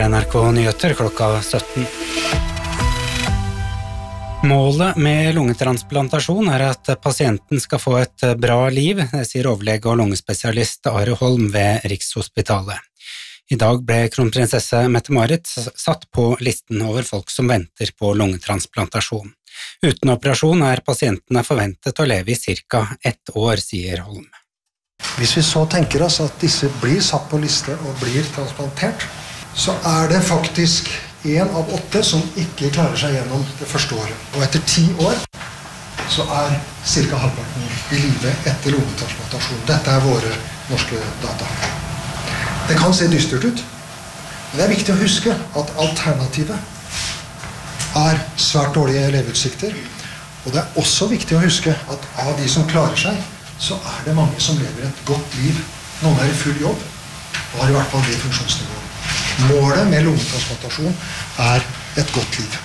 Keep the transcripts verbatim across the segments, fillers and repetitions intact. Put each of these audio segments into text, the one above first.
N R K Nyheter klokka sytten. Målet med lungetransplantasjon er at pasienten skal få et bra liv, det sier overlege og lungespesialist Are Holm ved Rikshospitalet. I dag ble kronprinsesse Mette-Marit satt på listen over folk som venter på lungetransplantasjon. Uten operasjon er pasientene forventet å leve i cirka ett år, sier Holm. Hvis vi så tenker oss at disse blir satt på liste og blir transplantert, så er det faktisk en av åtte som ikke klarer seg gjennom det første året. Og etter ti år så er cirka halvparten i live etter lungetransplantasjon. Dette er våre norske data. Det kan se dystert ut, men det er viktig å huske at alternativet er svært dårlige leveutsikter. Og det er også viktig å huske at av de som klarer seg, så er det mange som lever et godt liv. Noen er i full jobb, og har i hvert fall det funksjonsnivået. Målet med lungetransplantasjon er et godt liv.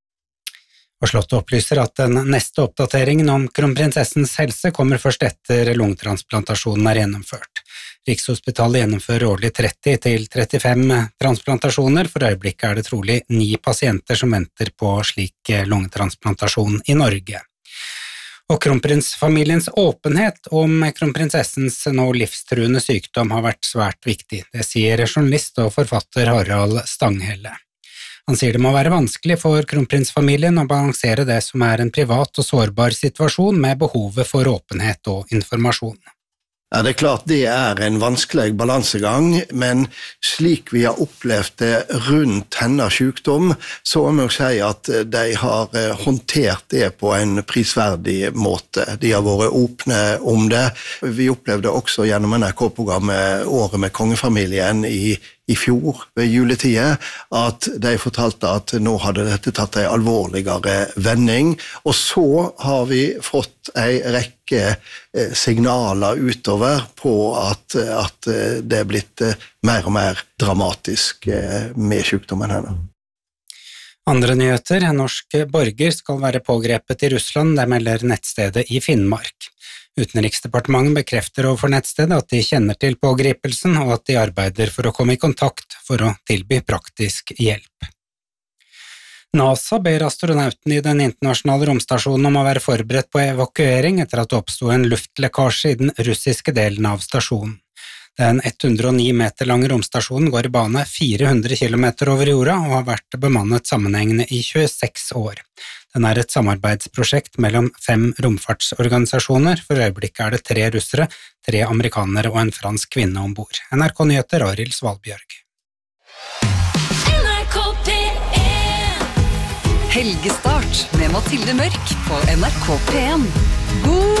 Og Slottet opplyser at den neste oppdateringen om kronprinsessens helse kommer først etter lungetransplantasjonen er gjennomført. Rikshospitalet gjennomfører årlig tretti til trettifem transplantasjoner. For øyeblikket er det trolig ni pasienter som venter på slik lungetransplantasjon i Norge. Og kronprinsfamiliens åpenhet om kronprinsessens nå livstruende sykdom har vært svært viktig. Det sier journalist og forfatter Harald Stanghelle. Han sier det må være vanskelig for kronprinsfamilien å balansere det som er en privat og sårbar situasjon med behovet for åpenhet og informasjon. Ja, det er klart det er en vanskelig balansegang, men slik vi har opplevd det rundt hennes sykdom, så må jeg si at de har håndtert det på en prisverdig måte. De har vært åpne om det. Vi opplevde også gjennom N R K-programmet Året med kongefamilien i i fjor ved juletiden, at de fortalte at nå hadde dette tatt en alvorligere vending, og så har vi fått en rekke signaler utover på at, at det er blitt mer og mer dramatisk med sykdommen henne. Andre nyheter, en norsk borger skal være pågrepet i Russland, det melder nettstedet i Finnmark. Utenriksdepartementet bekrefter overfor nettstedet at de kjenner til pågripelsen og at de arbeider for å komme i kontakt for å tilby praktisk hjelp. NASA ber astronautene i den internasjonale romstasjonen om å være forberedt på evakuering etter at det oppstod en luftlekkasje i den russiske delen av stasjonen. Den ett hundre og ni meter lange romstasjonen går i bane fire hundre kilometer over jorda og har vært bemannet sammenhengende i tjueseks år. Den er et samarbeidsprosjekt mellom fem romfartsorganisasjoner. For øyeblikket er det tre russere, tre amerikanere og en fransk kvinne ombord. N R K Nyheter, Arild Svalbjørg. N R K P en Helgestart med Mathilde Mørk på N R K P en. God